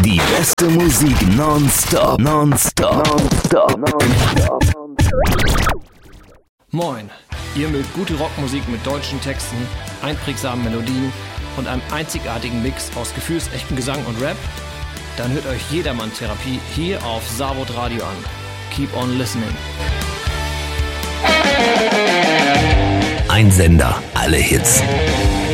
Die beste Musik nonstop. Moin, ihr mögt gute Rockmusik mit deutschen Texten, einprägsamen Melodien und einem einzigartigen Mix aus gefühlsechten Gesang und Rap? Dann hört euch Jedermann Therapie hier auf Savod Radio an. Keep on listening. Ein Sender, alle Hits.